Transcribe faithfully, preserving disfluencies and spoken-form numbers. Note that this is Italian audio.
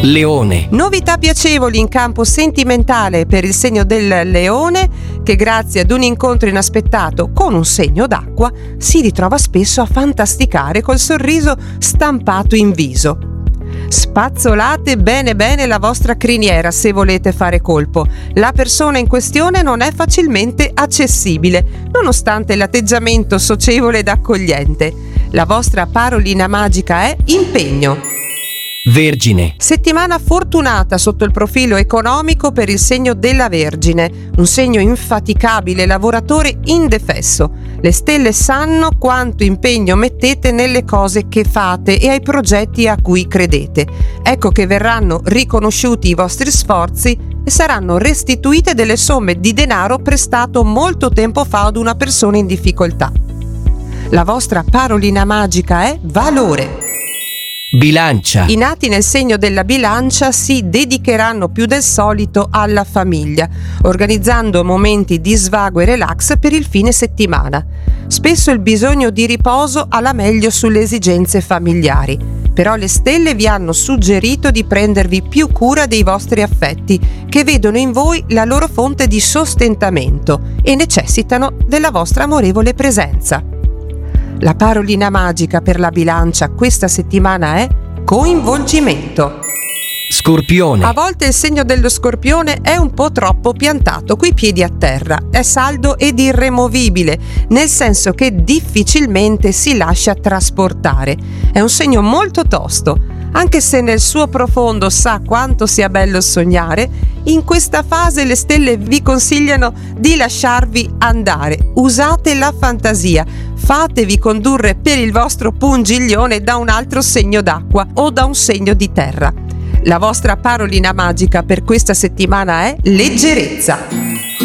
Leone. Novità piacevoli in campo sentimentale per il segno del Leone, che grazie ad un incontro inaspettato con un segno d'acqua si ritrova spesso a fantasticare col sorriso stampato in viso. Spazzolate bene bene la vostra criniera se volete fare colpo. La persona in questione non è facilmente accessibile, nonostante l'atteggiamento socievole ed accogliente. La vostra parolina magica è impegno. Vergine. Settimana fortunata sotto il profilo economico per il segno della Vergine, un segno infaticabile, lavoratore indefesso. Le stelle sanno quanto impegno mettete nelle cose che fate e ai progetti a cui credete. Ecco che verranno riconosciuti i vostri sforzi e saranno restituite delle somme di denaro prestato molto tempo fa ad una persona in difficoltà. La vostra parolina magica è valore. Bilancia. I nati nel segno della Bilancia si dedicheranno più del solito alla famiglia, organizzando momenti di svago e relax per il fine settimana. Spesso il bisogno di riposo ha la meglio sulle esigenze familiari, però le stelle vi hanno suggerito di prendervi più cura dei vostri affetti, che vedono in voi la loro fonte di sostentamento e necessitano della vostra amorevole presenza. La parolina magica per la Bilancia questa settimana è coinvolgimento. Scorpione. A volte il segno dello Scorpione è un po' troppo piantato coi piedi a terra, è saldo ed irremovibile, nel senso che difficilmente si lascia trasportare. È un segno molto tosto, anche se nel suo profondo sa quanto sia bello sognare. In questa fase le stelle vi consigliano di lasciarvi andare, usate la fantasia, fatevi condurre per il vostro pungiglione da un altro segno d'acqua o da un segno di terra. La vostra parolina magica per questa settimana è leggerezza.